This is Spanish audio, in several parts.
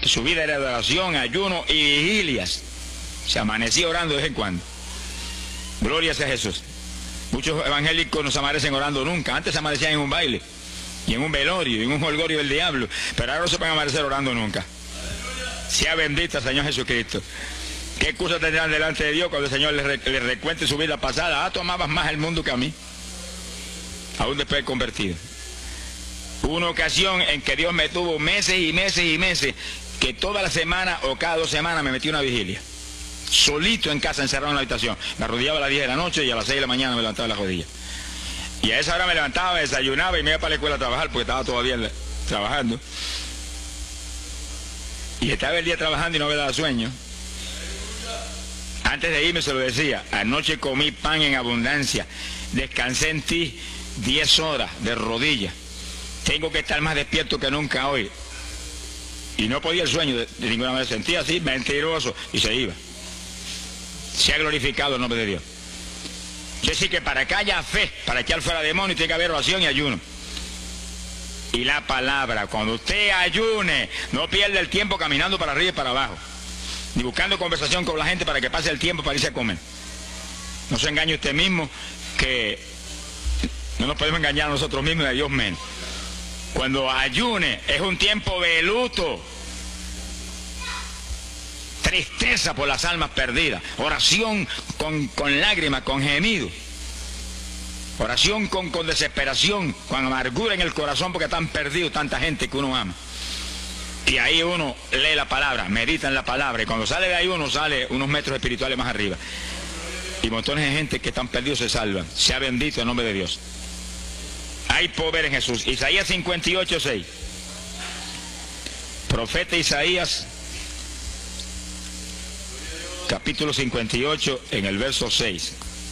Su vida era de oración, ayuno y vigilias. Se amanecía orando de vez en cuando. Gloria sea Jesús. Muchos evangélicos no se amanecen orando nunca. Antes se amanecían en un baile, y en un velorio, y en un jolgorio del diablo. Pero ahora no se pueden amanecer orando nunca. Sea bendito el Señor Jesucristo. ¿Qué excusa tendrán delante de Dios cuando el Señor les recuente su vida pasada? Tú amabas más el mundo que a mí, aún después de convertido. Hubo una ocasión en que Dios me tuvo meses y meses y meses, que toda la semana o cada 2 semanas me metí una vigilia. Solito en casa, encerrado en la habitación. Me arrodillaba a las 10 de la noche y a las 6 de la mañana me levantaba las rodillas. Y a esa hora me levantaba, me desayunaba y me iba para la escuela a trabajar, porque estaba todavía trabajando. Y estaba el día trabajando y no me daba sueño. Antes de irme se lo decía: anoche comí pan en abundancia, descansé en ti 10 horas de rodillas, tengo que estar más despierto que nunca hoy. Y no podía el sueño de ninguna manera, sentía así, mentiroso, y se iba. Se ha glorificado el nombre de Dios. Yo decía que para que haya fe, para echar fuera demonios, tiene que haber oración y ayuno. Y la palabra, cuando usted ayune, no pierda el tiempo caminando para arriba y para abajo, ni buscando conversación con la gente para que pase el tiempo para irse a comer. No se engañe usted mismo, que no nos podemos engañar a nosotros mismos y a Dios menos. Cuando ayune es un tiempo de luto, tristeza por las almas perdidas, oración con lágrimas, con gemido, oración con desesperación, con amargura en el corazón porque están perdidos tanta gente que uno ama. Y ahí uno lee la palabra, medita en la palabra, y cuando sale de ahí uno sale unos metros espirituales más arriba. Y montones de gente que están perdidos se salvan. Sea bendito el nombre de Dios. Hay poder en Jesús. Isaías 58:6. Profeta Isaías, capítulo 58, en el verso 6.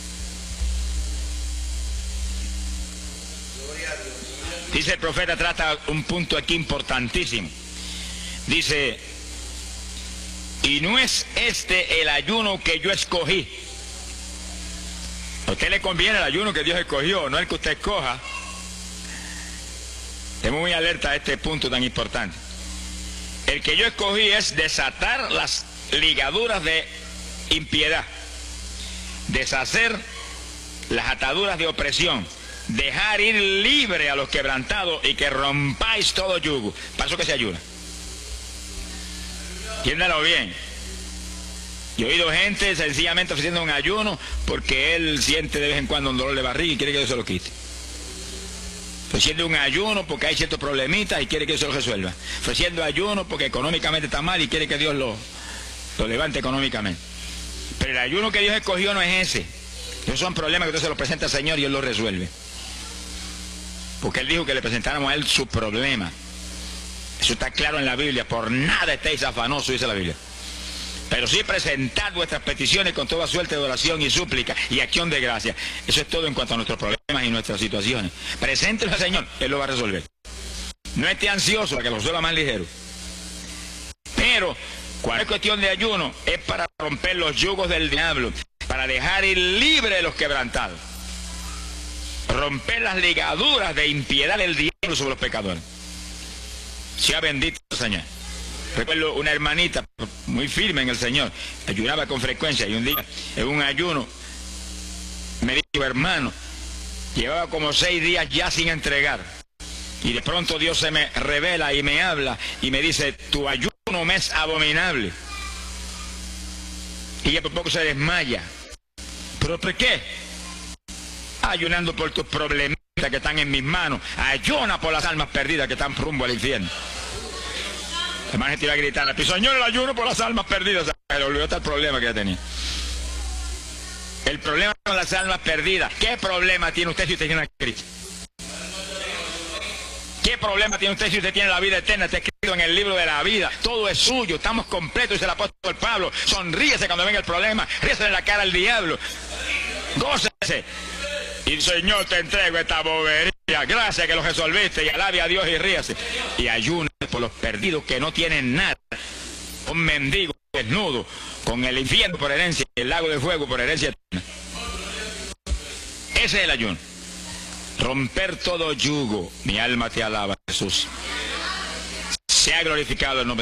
Dice el profeta, trata un punto aquí importantísimo. Dice: y no es este el ayuno que yo escogí. A usted le conviene el ayuno que Dios escogió, no el que usted escoja. Estemos muy alerta a este punto tan importante. El que yo escogí es desatar las ligaduras de impiedad, deshacer las ataduras de opresión, dejar ir libre a los quebrantados y que rompáis todo yugo. Para eso que se ayuna. Entiéndalo bien. Yo he oído gente sencillamente ofreciendo un ayuno porque él siente de vez en cuando un dolor de barriga y quiere que Dios se lo quite. Ofreciendo un ayuno porque hay ciertos problemitas y quiere que Dios se lo resuelva. Ofreciendo ayuno porque económicamente está mal y quiere que Dios lo levante económicamente. Pero el ayuno que Dios escogió no es ese. Esos son problemas que Dios se los presenta al Señor y Él los resuelve. Porque Él dijo que le presentáramos a Él su problema. Eso está claro en la Biblia. Por nada estéis afanosos, dice la Biblia. Pero sí presentad vuestras peticiones con toda suerte de oración y súplica y acción de gracia. Eso es todo en cuanto a nuestros problemas y nuestras situaciones. Preséntelo al Señor, Él lo va a resolver. No esté ansioso para que lo resuelva más ligero. Pero cuando es cuestión de ayuno, es para romper los yugos del diablo, para dejar ir libre de los quebrantados, romper las ligaduras de impiedad del diablo sobre los pecadores. Sea bendito el Señor. Recuerdo una hermanita muy firme en el Señor, ayunaba con frecuencia, y un día en un ayuno me dijo: hermano, llevaba como 6 días ya sin entregar, y de pronto Dios se me revela y me habla y me dice: tu ayuno me es abominable. Y ella por poco se desmaya. ¿Pero por qué? Ayunando por tus problemitas que están en mis manos. Ayuna por las almas perdidas que están rumbo al infierno. El hermano se iba a gritar: Señor, el ayuno por las almas perdidas. Se le olvidó hasta el problema que ya tenía. El problema con las almas perdidas. ¿Qué problema tiene usted si usted tiene a Cristo? ¿Qué problema tiene usted si usted tiene la vida eterna? Está escrito en el libro de la vida. Todo es suyo. Estamos completos, dice el apóstol Pablo. Sonríese cuando venga el problema. Ríese en la cara al diablo. Gócese. Y Señor, te entrego esta bobería. Gracias que lo resolviste. Y alabe a Dios y ríase. Y ayune por los perdidos que no tienen nada. Un mendigo desnudo, con el infierno por herencia y el lago de fuego por herencia eterna. Ese es el ayuno. Romper todo yugo. Mi alma te alaba, Jesús. Se ha glorificado el nombre